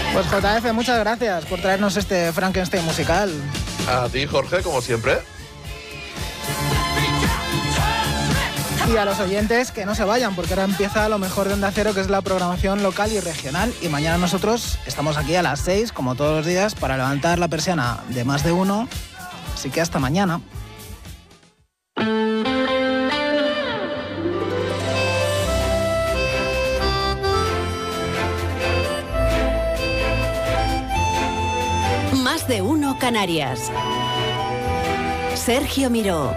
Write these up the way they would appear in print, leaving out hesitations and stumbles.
Pues JF, muchas gracias por traernos este Frankenstein musical. A ti, Jorge, como siempre. Y a los oyentes que no se vayan, porque ahora empieza lo mejor de Onda Cero, que es la programación local y regional. Y mañana nosotros estamos aquí a las 6, como todos los días, para levantar la persiana de Más de Uno. Así que hasta mañana. Más de Uno Canarias. Sergio Miró.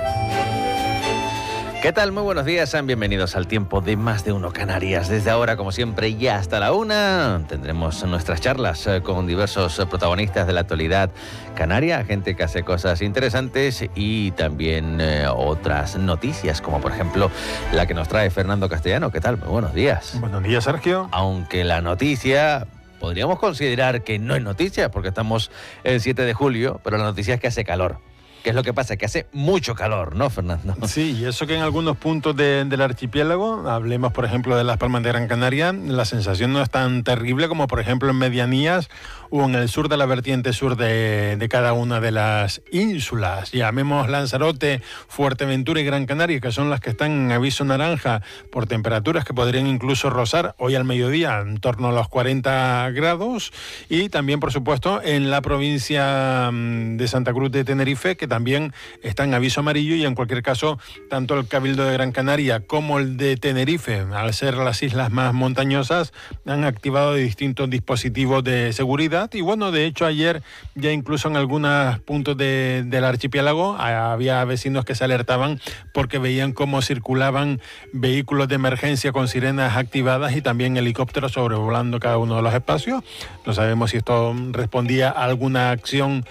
¿Qué tal? Muy buenos días, sean bienvenidos al tiempo de Más de Uno Canarias. Desde ahora, como siempre, y hasta la 1, tendremos nuestras charlas con diversos protagonistas de la actualidad canaria, gente que hace cosas interesantes y también otras noticias, como por ejemplo la que nos trae Fernando Castellano. ¿Qué tal? Muy buenos días. Buenos días, Sergio. Aunque la noticia podríamos considerar que no es noticia, porque estamos el 7 de julio, pero la noticia es que hace calor. ¿Qué es lo que pasa? Que hace mucho calor, ¿no, Fernando? Sí, y eso que en algunos puntos del archipiélago, hablemos por ejemplo de Las Palmas de Gran Canaria, la sensación no es tan terrible como por ejemplo en Medianías o en el sur de la vertiente sur de cada una de las ínsulas. Llamemos Lanzarote, Fuerteventura y Gran Canaria, que son las que están en aviso naranja por temperaturas que podrían incluso rozar hoy al mediodía en torno a los 40 grados. Y también, por supuesto, en la provincia de Santa Cruz de Tenerife, que también está en aviso amarillo, y en cualquier caso, tanto el Cabildo de Gran Canaria como el de Tenerife, al ser las islas más montañosas, han activado distintos dispositivos de seguridad. Y bueno, de hecho ayer ya incluso en algunos puntos del archipiélago había vecinos que se alertaban porque veían cómo circulaban vehículos de emergencia con sirenas activadas y también helicópteros sobrevolando cada uno de los espacios. No sabemos si esto respondía a alguna acción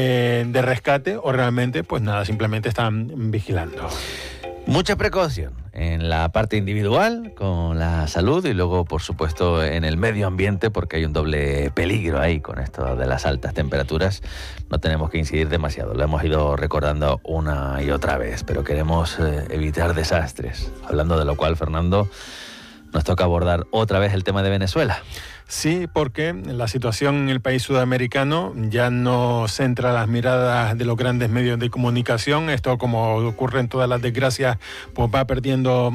de rescate o realmente, pues nada, simplemente están vigilando. Mucha precaución en la parte individual, con la salud, y luego, por supuesto, en el medio ambiente, porque hay un doble peligro ahí con esto de las altas temperaturas. No tenemos que incidir demasiado, lo hemos ido recordando una y otra vez, pero queremos evitar desastres. Hablando de lo cual, Fernando, nos toca abordar otra vez el tema de Venezuela. Sí, porque la situación en el país sudamericano ya no centra las miradas de los grandes medios de comunicación. Esto, como ocurre en todas las desgracias, pues va perdiendo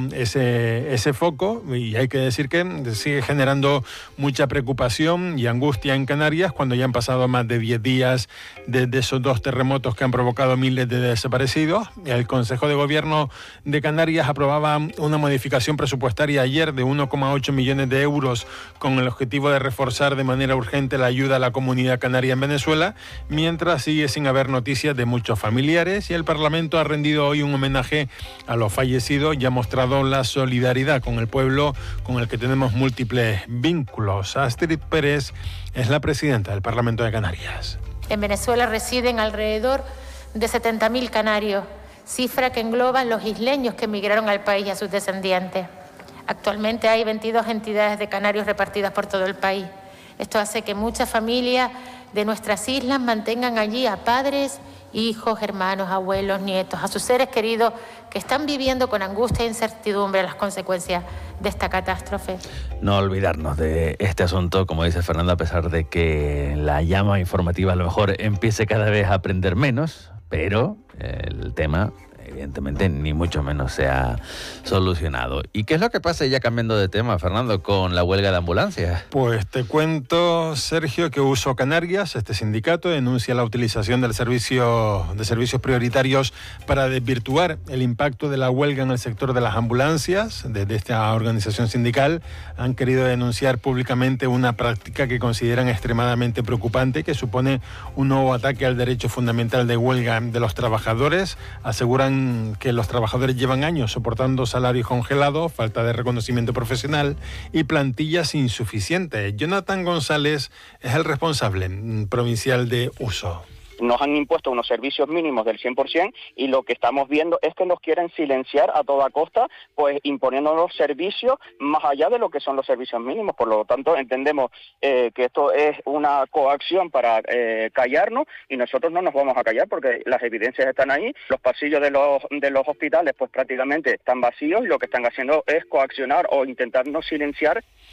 ese foco, y hay que decir que sigue generando mucha preocupación y angustia en Canarias cuando ya han pasado más de 10 días desde esos 2 terremotos que han provocado miles de desaparecidos. El Consejo de Gobierno de Canarias aprobaba una modificación presupuestaria ayer de 1,8 millones de euros con el objetivo de reforzar de manera urgente la ayuda a la comunidad canaria en Venezuela, mientras sigue sin haber noticias de muchos familiares, y el Parlamento ha rendido hoy un homenaje a los fallecidos y ha mostrado la solidaridad con el pueblo con el que tenemos múltiples vínculos. Astrid Pérez es la presidenta del Parlamento de Canarias. En Venezuela residen alrededor de 70.000 canarios, cifra que engloba los isleños que emigraron al país y a sus descendientes. Actualmente hay 22 entidades de canarios repartidas por todo el país. Esto hace que muchas familias de nuestras islas mantengan allí a padres, hijos, hermanos, abuelos, nietos, a sus seres queridos que están viviendo con angustia e incertidumbre las consecuencias de esta catástrofe. No olvidarnos de este asunto, como dice Fernanda, a pesar de que la llama informativa a lo mejor empiece cada vez a aprender menos, pero el tema evidentemente ni mucho menos se ha solucionado. ¿Y qué es lo que pasa, ya cambiando de tema, Fernando, con la huelga de ambulancias? Pues te cuento, Sergio, que Uso Canarias, este sindicato, denuncia la utilización de servicios prioritarios para desvirtuar el impacto de la huelga en el sector de las ambulancias. Desde esta organización sindical han querido denunciar públicamente una práctica que consideran extremadamente preocupante, que supone un nuevo ataque al derecho fundamental de huelga de los trabajadores. Aseguran que los trabajadores llevan años soportando salarios congelados, falta de reconocimiento profesional y plantillas insuficientes. Jonathan González es el responsable provincial de Uso. Nos han impuesto unos servicios mínimos del 100% y lo que estamos viendo es que nos quieren silenciar a toda costa, pues imponiéndonos servicios más allá de lo que son los servicios mínimos. Por lo tanto, entendemos que esto es una coacción para callarnos, y nosotros no nos vamos a callar porque las evidencias están ahí. Los pasillos de los hospitales pues prácticamente están vacíos, y lo que están haciendo es coaccionar o intentarnos silenciar.